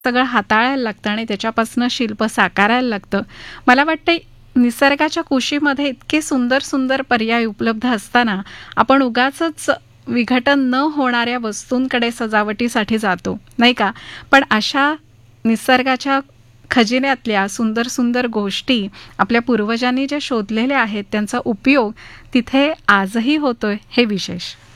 सगळं हाताळायला लागतं आणि त्याच्यापासून शिल्प साकारायला लागतं. मला वाटतं निसर्गाच्या कुशीमध्ये इतके सुंदर सुंदर पर्याय उपलब्ध असताना आपण उगाचच विघटन न होणाऱ्या वस्तूंकडे सजावटीसाठी जातो, नाही का? पण अशा निसर्गाच्या खजिन्यातल्या सुंदर सुंदर गोष्टी आपल्या पूर्वजांनी ज्या शोधलेल्या आहेत त्यांचा उपयोग तिथे आजही होतोय हे विशेष.